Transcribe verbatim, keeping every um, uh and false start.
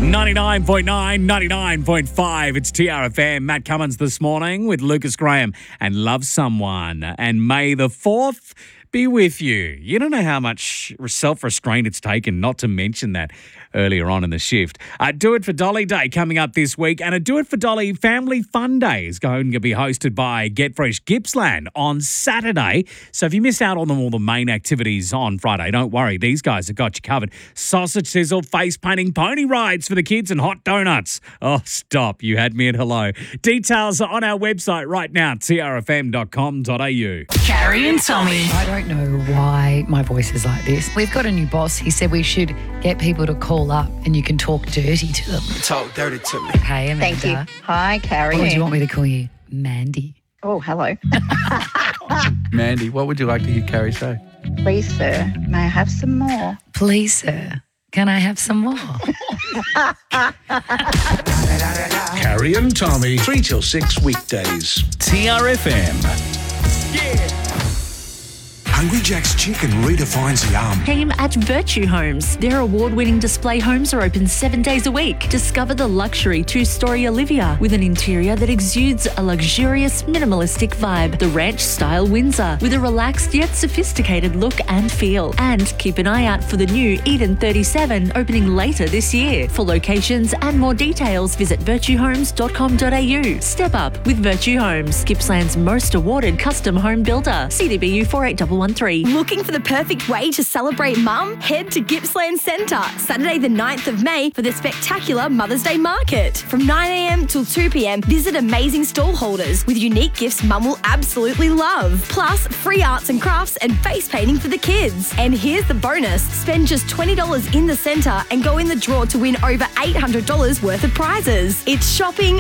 ninety-nine point nine, ninety-nine point five. It's T R F M. Matt Cummins this morning with Lucas Graham and Love Someone. And May the fourth be with you. You don't know how much self-restraint it's taken not to mention that earlier on in the shift. Uh, Do It for Dolly Day coming up this week, and a Do It for Dolly Family Fun Day is going to be hosted by Get Fresh Gippsland on Saturday. So if you miss out on all the main activities on Friday, don't worry. These guys have got you covered. Sausage sizzle, face painting, pony rides for the kids and hot donuts. Oh, stop. You had me at hello. Details are on our website right now, t r f m dot com dot a u. Carrie and Tommy. I don't know why my voice is like this. We've got a new boss. He said we should get people to call up and you can talk dirty to them. Talk dirty to me. Hey, Amanda. Thank you. Hi, Carrie. Or do you want me to call you Mandy? Oh, hello. Mandy, what would you like to hear Carrie say? Please, sir, may I have some more? Please, sir, can I have some more? Carrie and Tommy, three till six weekdays. T R F M. Hungry Jack's Chicken redefines yum. Team at Virtue Homes. Their award-winning display homes are open seven days a week. Discover the luxury two-story Olivia with an interior that exudes a luxurious, minimalistic vibe. The ranch-style Windsor with a relaxed yet sophisticated look and feel. And keep an eye out for the new Eden thirty-seven opening later this year. For locations and more details, visit virtue homes dot com dot a u. Step up with Virtue Homes, Gippsland's most awarded custom home builder. C D B U four eight one one three. Looking for the perfect way to celebrate Mum? Head to Gippsland Centre, Saturday the ninth of May for the spectacular Mother's Day Market. From nine a m till two p m, visit amazing stall holders with unique gifts Mum will absolutely love. Plus, free arts and crafts and face painting for the kids. And here's the bonus. Spend just twenty dollars in the centre and go in the draw to win over eight hundred dollars worth of prizes. It's shopping,